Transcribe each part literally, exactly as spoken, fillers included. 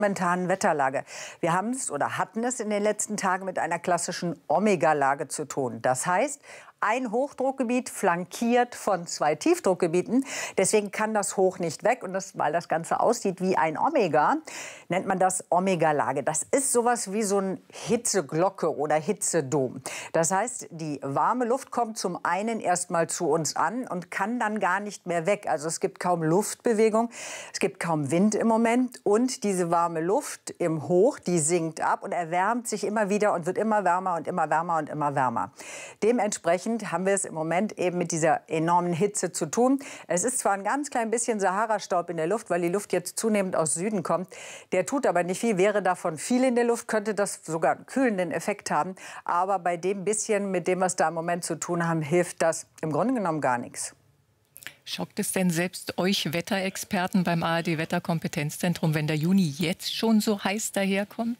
Momentanen Wetterlage. Wir haben es oder hatten es in den letzten Tagen mit einer klassischen Omega-Lage zu tun. Das heißt, ein Hochdruckgebiet flankiert von zwei Tiefdruckgebieten. Deswegen kann das Hoch nicht weg. Und das, weil das Ganze aussieht wie ein Omega, nennt man das Omega-Lage. Das ist sowas wie so eine Hitzeglocke oder Hitzedom. Das heißt, die warme Luft kommt zum einen erstmal zu uns an und kann dann gar nicht mehr weg. Also es gibt kaum Luftbewegung, es gibt kaum Wind im Moment. Und diese warme Luft im Hoch, die sinkt ab und erwärmt sich immer wieder und wird immer wärmer und immer wärmer und immer wärmer. Dementsprechend haben wir es im Moment eben mit dieser enormen Hitze zu tun. Es ist zwar ein ganz klein bisschen Sahara-Staub in der Luft, weil die Luft jetzt zunehmend aus Süden kommt. Der tut aber nicht viel. Wäre davon viel in der Luft, könnte das sogar einen kühlenden Effekt haben. Aber bei dem bisschen, mit dem wir es da im Moment zu tun haben, hilft das im Grunde genommen gar nichts. Schockt es denn selbst euch Wetterexperten beim A R D-Wetterkompetenzzentrum, wenn der Juni jetzt schon so heiß daherkommt?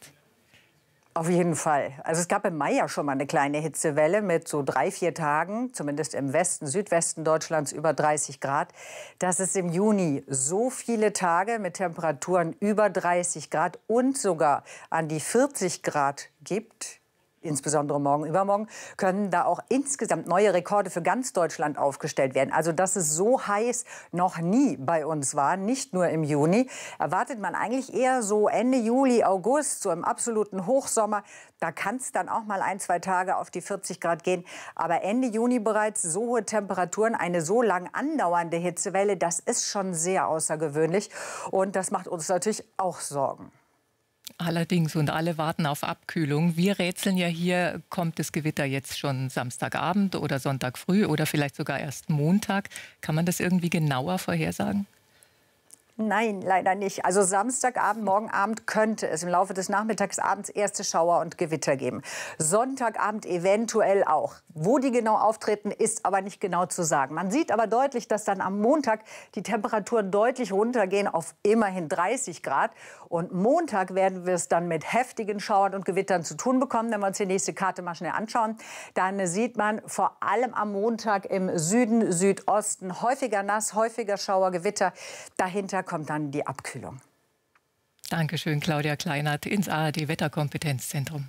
Auf jeden Fall. Also es gab im Mai ja schon mal eine kleine Hitzewelle mit so drei, vier Tagen, zumindest im Westen, Südwesten Deutschlands über dreißig Grad. Dass es im Juni so viele Tage mit Temperaturen über dreißig Grad und sogar an die vierzig Grad gibt, insbesondere morgen, übermorgen, können da auch insgesamt neue Rekorde für ganz Deutschland aufgestellt werden. Also, dass es so heiß noch nie bei uns war, nicht nur im Juni, erwartet man eigentlich eher so Ende Juli, August, so im absoluten Hochsommer. Da kann es dann auch mal ein, zwei Tage auf die vierzig Grad gehen. Aber Ende Juni bereits so hohe Temperaturen, eine so lang andauernde Hitzewelle, das ist schon sehr außergewöhnlich. Und das macht uns natürlich auch Sorgen. Allerdings, und alle warten auf Abkühlung. Wir rätseln ja hier, kommt das Gewitter jetzt schon Samstagabend oder Sonntag früh oder vielleicht sogar erst Montag? Kann man das irgendwie genauer vorhersagen? Nein, leider nicht. Also Samstagabend, morgen Abend könnte es im Laufe des Nachmittags, abends erste Schauer und Gewitter geben. Sonntagabend eventuell auch. Wo die genau auftreten, ist aber nicht genau zu sagen. Man sieht aber deutlich, dass dann am Montag die Temperaturen deutlich runtergehen auf immerhin dreißig Grad. Und Montag werden wir es dann mit heftigen Schauern und Gewittern zu tun bekommen. Wenn wir uns die nächste Karte mal schnell anschauen, dann sieht man vor allem am Montag im Süden, Südosten häufiger nass, häufiger Schauer, Gewitter. Dahinter kommt dann die Abkühlung. Dankeschön, Claudia Kleinert ins A R D-Wetterkompetenzzentrum.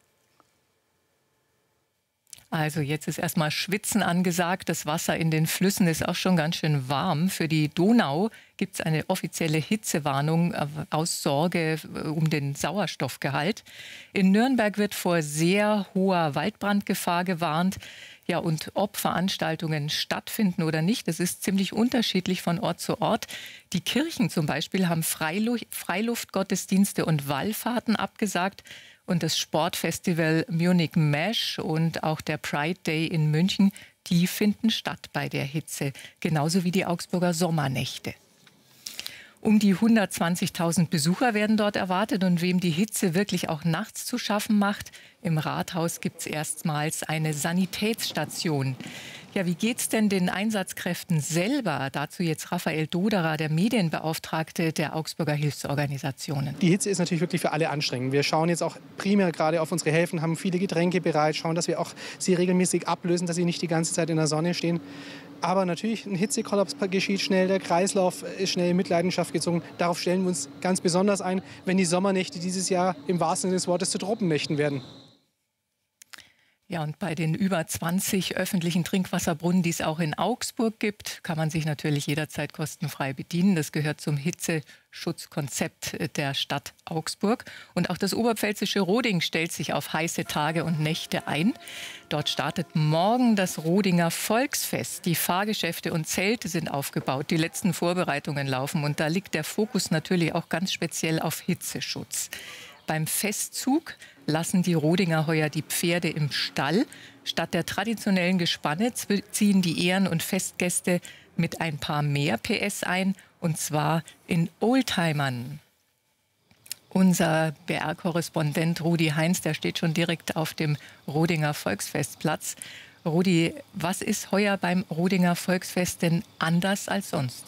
Also jetzt ist erstmal Schwitzen angesagt. Das Wasser in den Flüssen ist auch schon ganz schön warm. Für die Donau gibt es eine offizielle Hitzewarnung aus Sorge um den Sauerstoffgehalt. In Nürnberg wird vor sehr hoher Waldbrandgefahr gewarnt. Ja, und ob Veranstaltungen stattfinden oder nicht, das ist ziemlich unterschiedlich von Ort zu Ort. Die Kirchen zum Beispiel haben Freiluft, Freiluftgottesdienste und Wallfahrten abgesagt. Und das Sportfestival Munich Mesh und auch der Pride Day in München, die finden statt bei der Hitze. Genauso wie die Augsburger Sommernächte. Um die hundertzwanzigtausend Besucher werden dort erwartet. Und wem die Hitze wirklich auch nachts zu schaffen macht, im Rathaus gibt es erstmals eine Sanitätsstation. Ja, wie geht's denn den Einsatzkräften selber? Dazu jetzt Raphael Doderer, der Medienbeauftragte der Augsburger Hilfsorganisationen. Die Hitze ist natürlich wirklich für alle anstrengend. Wir schauen jetzt auch primär gerade auf unsere Häfen, haben viele Getränke bereit, schauen, dass wir auch sie regelmäßig ablösen, dass sie nicht die ganze Zeit in der Sonne stehen. Aber natürlich, ein Hitzekollaps geschieht schnell, der Kreislauf ist schnell in Mitleidenschaft gezogen. Darauf stellen wir uns ganz besonders ein, wenn die Sommernächte dieses Jahr im wahrsten Sinne des Wortes zu Tropennächten werden. Ja, und bei den über zwanzig öffentlichen Trinkwasserbrunnen, die es auch in Augsburg gibt, kann man sich natürlich jederzeit kostenfrei bedienen. Das gehört zum Hitzeschutzkonzept der Stadt Augsburg. Und auch das oberpfälzische Roding stellt sich auf heiße Tage und Nächte ein. Dort startet morgen das Rodinger Volksfest. Die Fahrgeschäfte und Zelte sind aufgebaut. Die letzten Vorbereitungen laufen. Und da liegt der Fokus natürlich auch ganz speziell auf Hitzeschutz. Beim Festzug lassen die Rodinger heuer die Pferde im Stall. Statt der traditionellen Gespanne ziehen die Ehren- und Festgäste mit ein paar mehr P S ein, und zwar in Oldtimern. Unser B R-Korrespondent Rudi Heinz, der steht schon direkt auf dem Rodinger Volksfestplatz. Rudi, was ist heuer beim Rodinger Volksfest denn anders als sonst?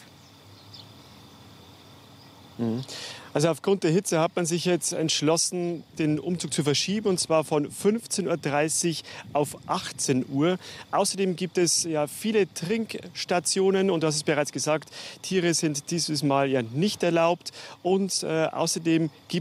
Mhm. Also aufgrund der Hitze hat man sich jetzt entschlossen, den Umzug zu verschieben, und zwar von fünfzehn Uhr dreißig auf achtzehn Uhr. Außerdem gibt es ja viele Trinkstationen, und das ist bereits gesagt, Tiere sind dieses Mal ja nicht erlaubt, und äh, außerdem gibt